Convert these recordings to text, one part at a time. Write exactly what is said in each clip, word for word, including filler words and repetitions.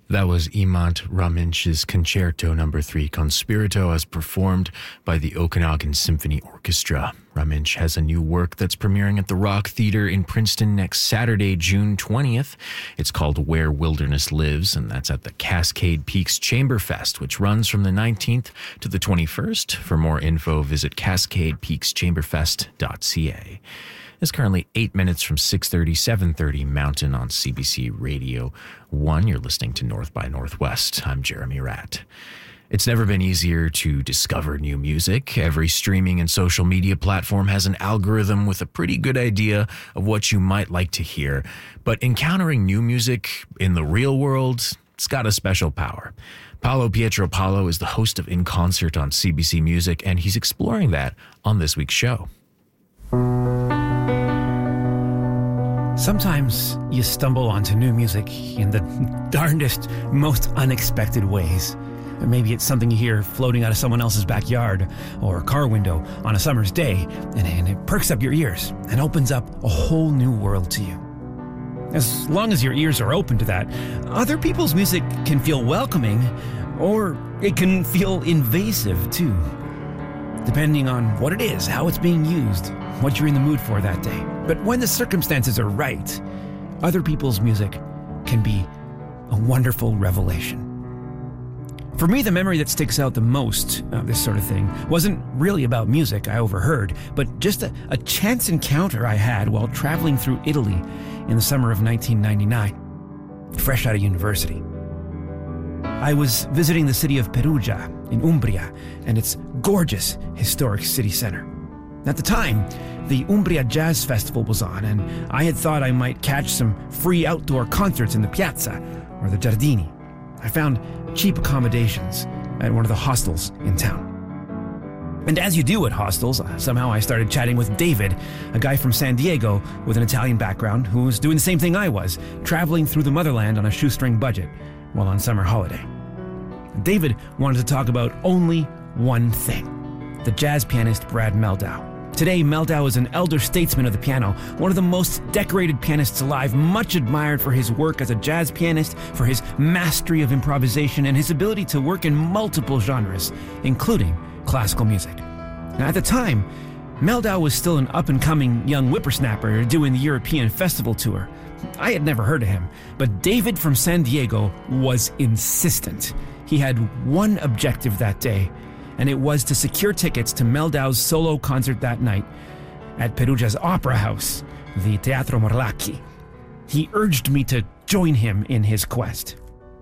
That was Imant Raminch's Concerto Number three Conspirito as performed by the Okanagan Symphony Orchestra. Raminch has a new work that's premiering at the Rock Theatre in Princeton next Saturday, June twentieth. It's called Where Wilderness Lives, and that's at the Cascade Peaks Chamberfest, which runs from the nineteenth to the twenty-first. For more info, visit cascade peaks chamberfest dot c a. It's currently eight minutes from six thirty, seven thirty Mountain on C B C Radio one. You're listening to North by Northwest. I'm Jeremy Ratt. It's never been easier to discover new music. Every streaming and social media platform has an algorithm with a pretty good idea of what you might like to hear. But encountering new music in the real world, it's got a special power. Paolo Pietropalo is the host of In Concert on C B C Music, and he's exploring that on this week's show. Sometimes you stumble onto new music in the darndest, most unexpected ways. Maybe it's something you hear floating out of someone else's backyard or car window on a summer's day, and, and it perks up your ears and opens up a whole new world to you. As long as your ears are open to that, other people's music can feel welcoming, or it can feel invasive too, depending on what it is, how it's being used, what you're in the mood for that day. But when the circumstances are right, other people's music can be a wonderful revelation. For me, the memory that sticks out the most of this sort of thing wasn't really about music I overheard, but just a, a chance encounter I had while traveling through Italy in the summer of nineteen ninety-nine, fresh out of university. I was visiting the city of Perugia in Umbria and its gorgeous historic city center. At the time, the Umbria Jazz Festival was on, and I had thought I might catch some free outdoor concerts in the piazza or the Giardini. I found cheap accommodations at one of the hostels in town. And as you do at hostels, somehow I started chatting with David, a guy from San Diego with an Italian background who was doing the same thing I was, traveling through the motherland on a shoestring budget while on summer holiday. David wanted to talk about only one thing: the jazz pianist Brad Mehldau. Today, Mehldau is an elder statesman of the piano, one of the most decorated pianists alive, much admired for his work as a jazz pianist, for his mastery of improvisation, and his ability to work in multiple genres, including classical music. Now, at the time, Mehldau was still an up-and-coming young whippersnapper doing the European festival tour. I had never heard of him, but David from San Diego was insistent. He had one objective that day, and it was to secure tickets to Mehldau's solo concert that night at Perugia's Opera House, the Teatro Morlacchi. He urged me to join him in his quest.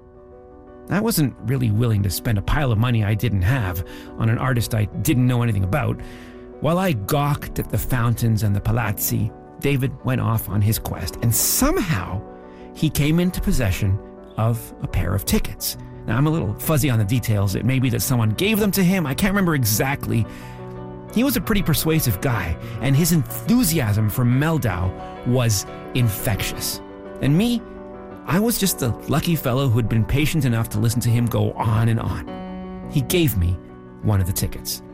I wasn't really willing to spend a pile of money I didn't have on an artist I didn't know anything about. While I gawked at the fountains and the palazzi, David went off on his quest, and somehow he came into possession of a pair of tickets. Now, I'm a little fuzzy on the details. It may be that someone gave them to him. I can't remember exactly. He was a pretty persuasive guy, and his enthusiasm for Mehldau was infectious. And me, I was just a lucky fellow who had been patient enough to listen to him go on and on. He gave me one of the tickets,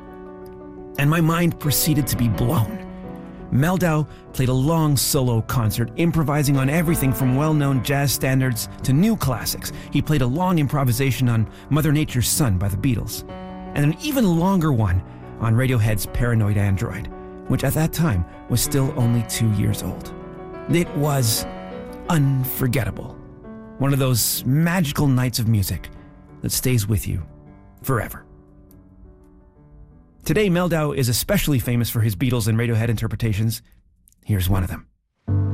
and my mind proceeded to be blown. Mehldau played a long solo concert, improvising on everything from well-known jazz standards to new classics. He played a long improvisation on Mother Nature's Son by the Beatles, and an even longer one on Radiohead's Paranoid Android, which at that time was still only two years old. It was unforgettable. One of those magical nights of music that stays with you forever. Today, Mehldau is especially famous for his Beatles and Radiohead interpretations. Here's one of them.